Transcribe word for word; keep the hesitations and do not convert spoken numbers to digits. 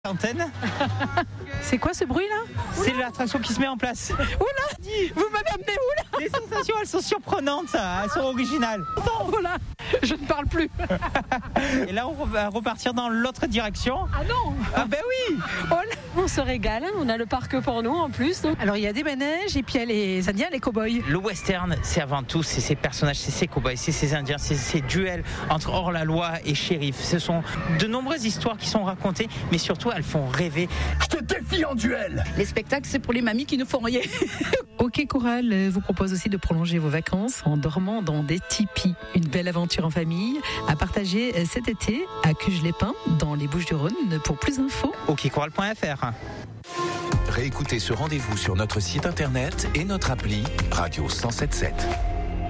Antenne. C'est quoi ce bruit là? C'est l'attraction qui se met en place. Oula, vous m'avez amené où là? Les sensations, elles sont surprenantes, ça. Elles sont originales. Oh là, je ne parle plus. Et là, on va repartir dans l'autre direction. Ah non. Ah ben oui. Oh là. On se régale, on a le parc pour nous en plus. Donc. Alors il y a des manèges et puis il y a les Indiens, les cow-boys. Le western, c'est avant tout, c'est ces personnages, c'est ces cow-boys, c'est ces Indiens, c'est ces duels entre hors-la-loi et shérif. Ce sont de nombreuses histoires qui sont racontées, mais surtout elles font rêver. Je te défie en duel. Les spectacles, c'est pour les mamies qui ne font rien. OK Coral vous propose aussi de prolonger vos vacances en dormant dans des tipis. Une belle aventure en famille à partager cet été à Cuges-les-Pins dans les Bouches-du-Rhône. Pour plus d'infos, ok coral point f r. Réécoutez ce rendez-vous sur notre site internet et notre appli Radio cent sept sept.